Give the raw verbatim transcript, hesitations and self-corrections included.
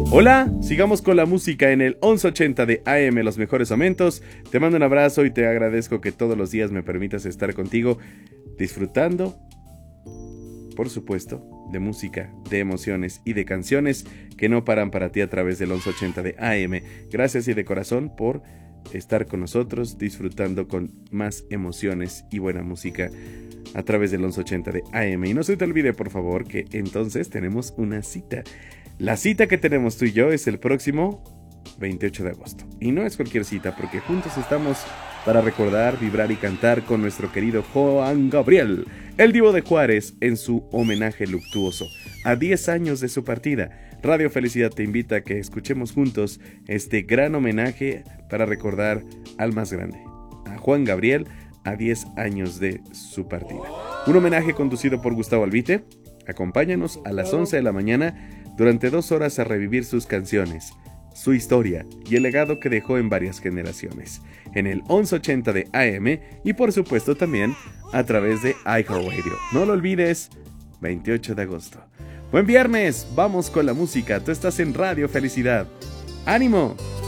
Hola, sigamos con la música en el once ochenta de A M, los mejores momentos. Te mando un abrazo y te agradezco que todos los días me permitas estar contigo, disfrutando, por supuesto, de música, de emociones y de canciones que no paran para ti a través del once ochenta de A M. Gracias y de corazón por estar con nosotros, disfrutando con más emociones y buena música a través del once ochenta de A M. Y no se te olvide, por favor, que entonces tenemos una cita. La cita que tenemos tú y yo es el próximo veintiocho de agosto. Y no es cualquier cita, porque juntos estamos para recordar, vibrar y cantar con nuestro querido Juan Gabriel, el Divo de Juárez, en su homenaje luctuoso a diez años de su partida. Radio Felicidad te invita a que escuchemos juntos este gran homenaje para recordar al más grande, a Juan Gabriel, a diez años de su partida. Un homenaje conducido por Gustavo Albite. Acompáñanos a las once de la mañana durante dos horas a revivir sus canciones, su historia y el legado que dejó en varias generaciones, en el once ochenta de A M y por supuesto también a través de iHeartRadio. No lo olvides, veintiocho de agosto. Buen viernes, vamos con la música, tú estás en Radio Felicidad. ¡Ánimo!